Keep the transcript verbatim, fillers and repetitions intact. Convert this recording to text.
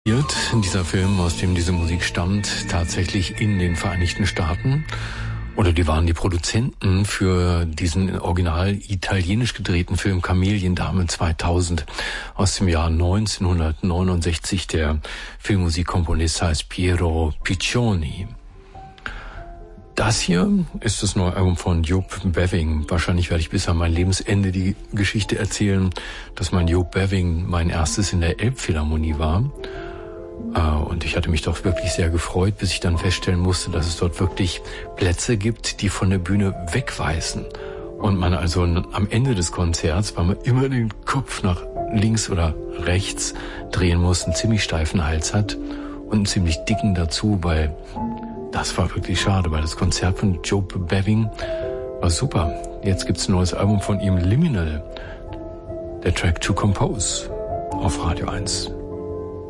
Dieser Film, aus dem diese Musik stammt, tatsächlich in den Vereinigten Staaten. Oder die waren die Produzenten für diesen original italienisch gedrehten Film Kameliendame zweitausend aus dem Jahr neunzehnhundertneunundsechzig. Der Filmmusikkomponist heißt Piero Piccioni. Das hier ist das neue Album von Joop Beving. Wahrscheinlich werde ich bis an mein Lebensende die Geschichte erzählen, dass mein Joop Beving mein erstes in der Elbphilharmonie war. Und ich hatte mich doch wirklich sehr gefreut, bis ich dann feststellen musste, dass es dort wirklich Plätze gibt, die von der Bühne wegweisen. Und man also am Ende des Konzerts, weil man immer den Kopf nach links oder rechts drehen muss, einen ziemlich steifen Hals hat und einen ziemlich dicken dazu, weil das war wirklich schade, weil das Konzert von Joop Beving war super. Jetzt gibt's ein neues Album von ihm, Liminal, der Track To Compose auf Radio eins.